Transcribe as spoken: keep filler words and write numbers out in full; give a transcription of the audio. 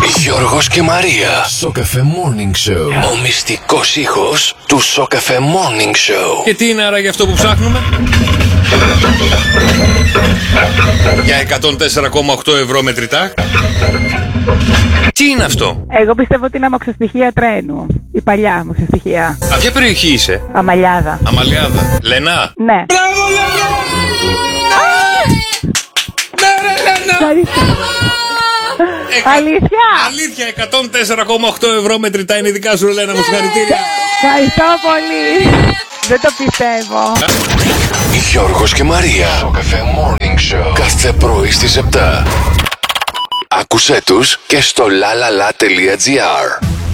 Γιώργος και Μαρία. Σοκαφέ Morning Show. Ο μυστικός ήχος του Σοκαφέ Morning Show. Και τι είναι άραγε αυτό που ψάχνουμε? Για εκατόν τέσσερα κόμμα οκτώ ευρώ μετρητά. Τι είναι αυτό? Εγώ πιστεύω ότι είναι αμαξοστοιχεία τρένου. Η παλιά αμαξοστοιχεία. Από ποια περιοχή είσαι? Αμαλιάδα. Αμαλιάδα. Λενά. Ναι. Μπράβο Λενά! Ναι ρε Λενά! Εκα... Αλήθεια! Αλήθεια, εκατόν τέσσερα κόμμα οκτώ ευρώ μετρητά είναι δικά σου, Ελένα μου, συγχαρητήρια. Ευχαριστώ πολύ. Δεν το πιστεύω. Γιώργος και Μαρία. Σοκαφέ Morning Show. Κάθε πρωί στις επτά. Άκουσέ τους και στο lalala.gr.